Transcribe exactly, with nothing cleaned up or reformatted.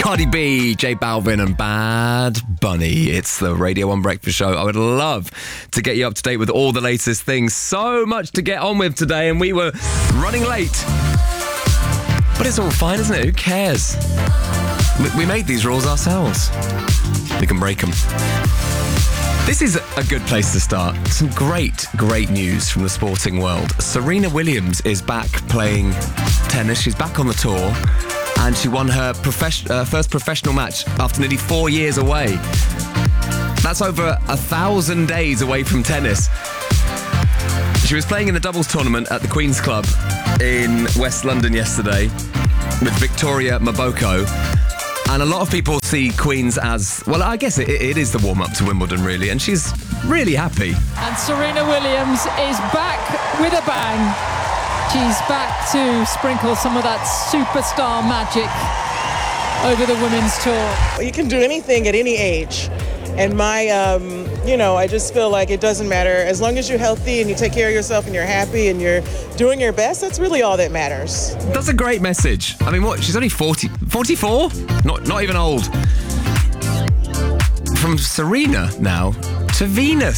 Cardi B, J Balvin and Bad Bunny. It's the Radio one Breakfast Show. I would love to get you up to date with all the latest things. So much to get on with today, and we were running late. But it's all fine, isn't it? Who cares? We, we made these rules ourselves. We can break them. This is a good place to start. Some great, great news from the sporting world. Serena Williams is back playing tennis. She's back on the tour. And she won her profes- uh, first professional match after nearly four years away. That's over a thousand days away from tennis. She was playing in the doubles tournament at the Queen's Club in West London yesterday with Victoria Maboko. And a lot of people see Queen's as, well, I guess it, it is the warm-up to Wimbledon, really. And she's really happy. And Serena Williams is back with a bang. She's back to sprinkle some of that superstar magic over the women's tour. You can do anything at any age. And my, um, you know, I just feel like it doesn't matter. As long as you're healthy and you take care of yourself and you're happy and you're doing your best, that's really all that matters. That's a great message. I mean, what? She's only forty, forty-four? Not, not even old. From Serena now to Venus.